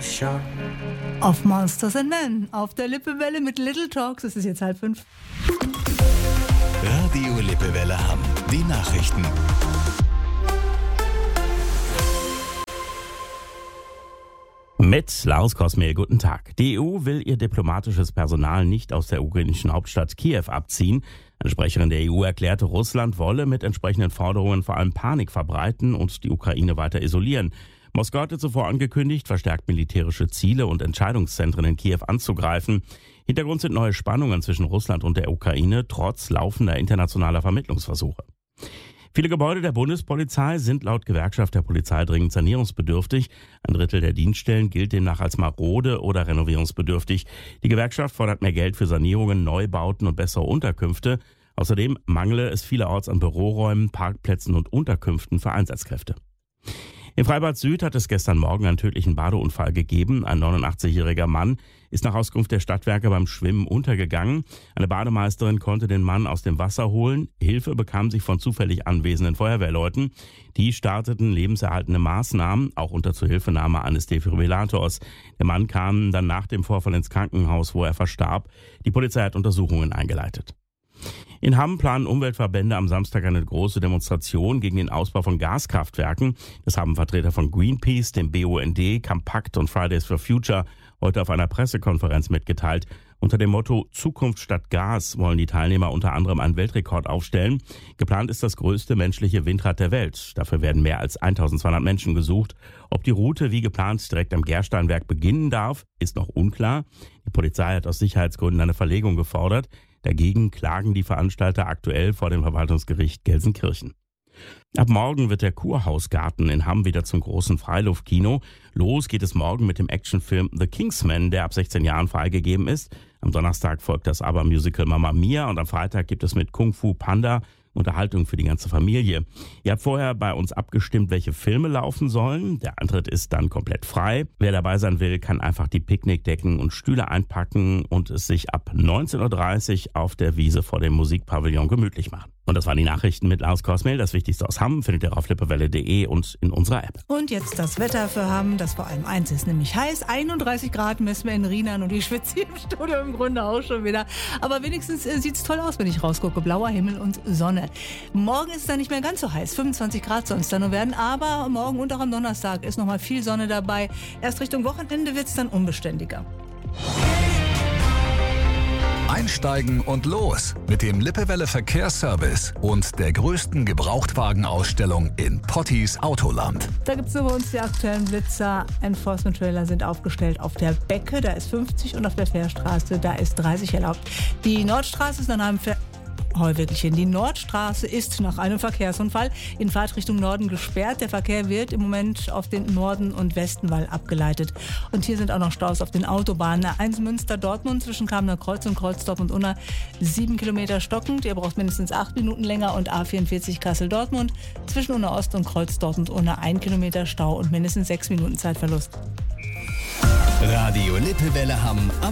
Auf Monsters and Men, auf der Lippewelle mit Little Talks. Es ist jetzt 4:30. Radio Lippewelle Hamm. Die Nachrichten. Mit Lars Kosmel, guten Tag. Die EU will ihr diplomatisches Personal nicht aus der ukrainischen Hauptstadt Kiew abziehen. Eine Sprecherin der EU erklärte, Russland wolle mit entsprechenden Forderungen vor allem Panik verbreiten und die Ukraine weiter isolieren. Moskau hatte zuvor angekündigt, verstärkt militärische Ziele und Entscheidungszentren in Kiew anzugreifen. Hintergrund sind neue Spannungen zwischen Russland und der Ukraine, trotz laufender internationaler Vermittlungsversuche. Viele Gebäude der Bundespolizei sind laut Gewerkschaft der Polizei dringend sanierungsbedürftig. 1/3 der Dienststellen gilt demnach als marode oder renovierungsbedürftig. Die Gewerkschaft fordert mehr Geld für Sanierungen, Neubauten und bessere Unterkünfte. Außerdem mangele es vielerorts an Büroräumen, Parkplätzen und Unterkünften für Einsatzkräfte. In Freibad Süd hat es gestern Morgen einen tödlichen Badeunfall gegeben. Ein 89-jähriger Mann ist nach Auskunft der Stadtwerke beim Schwimmen untergegangen. Eine Bademeisterin konnte den Mann aus dem Wasser holen. Hilfe bekam sie von zufällig anwesenden Feuerwehrleuten. Die starteten lebenserhaltende Maßnahmen, auch unter Zuhilfenahme eines Defibrillators. Der Mann kam dann nach dem Vorfall ins Krankenhaus, wo er verstarb. Die Polizei hat Untersuchungen eingeleitet. In Hamm planen Umweltverbände am Samstag eine große Demonstration gegen den Ausbau von Gaskraftwerken. Das haben Vertreter von Greenpeace, dem BUND, Compact und Fridays for Future heute auf einer Pressekonferenz mitgeteilt. Unter dem Motto Zukunft statt Gas wollen die Teilnehmer unter anderem einen Weltrekord aufstellen. Geplant ist das größte menschliche Windrad der Welt. Dafür werden mehr als 1200 Menschen gesucht. Ob die Route wie geplant direkt am Gersteinwerk beginnen darf, ist noch unklar. Die Polizei hat aus Sicherheitsgründen eine Verlegung gefordert. Dagegen klagen die Veranstalter aktuell vor dem Verwaltungsgericht Gelsenkirchen. Ab morgen wird der Kurhausgarten in Hamm wieder zum großen Freiluftkino. Los geht es morgen mit dem Actionfilm The Kingsman, der ab 16 Jahren freigegeben ist. Am Donnerstag folgt das ABBA-Musical Mamma Mia und am Freitag gibt es mit Kung Fu Panda Unterhaltung für die ganze Familie. Ihr habt vorher bei uns abgestimmt, welche Filme laufen sollen. Der Eintritt ist dann komplett frei. Wer dabei sein will, kann einfach die Picknickdecken und Stühle einpacken und es sich ab 19.30 Uhr auf der Wiese vor dem Musikpavillon gemütlich machen. Und das waren die Nachrichten mit Lars Kosmel. Das Wichtigste aus Hamm findet ihr auf lippewelle.de und in unserer App. Und jetzt das Wetter für Hamm, das vor allem eins ist, nämlich heiß. 31 Grad messen wir in Rienan und ich schwitze hier im Studio im Grunde auch schon wieder. Aber wenigstens sieht es toll aus, wenn ich rausgucke. Blauer Himmel und Sonne. Morgen ist es dann nicht mehr ganz so heiß. 25 Grad soll es dann nur werden. Aber morgen und auch am Donnerstag ist nochmal viel Sonne dabei. Erst Richtung Wochenende wird es dann unbeständiger. Einsteigen und los mit dem Lippewelle Verkehrsservice und der größten Gebrauchtwagenausstellung in Potties Autoland. Da gibt es nur bei uns die aktuellen Blitzer. Enforcement-Trailer sind aufgestellt auf der Becke, da ist 50 und auf der Fährstraße, da ist 30 erlaubt. Die Nordstraße ist nach einem Die Nordstraße ist nach einem Verkehrsunfall in Fahrtrichtung Norden gesperrt. Der Verkehr wird im Moment auf den Norden- und Westenwall abgeleitet. Und hier sind auch noch Staus auf den Autobahnen. A1 Münster-Dortmund zwischen Kamener Kreuz und Kreuzdorf-und-Unna 7 Kilometer stockend. Ihr braucht mindestens 8 Minuten länger. Und A44 Kassel-Dortmund zwischen Unna Ost und Kreuzdorf-und-Unna 1 Kilometer Stau und mindestens 6 Minuten Zeitverlust. Radio Lippewelle Hamm am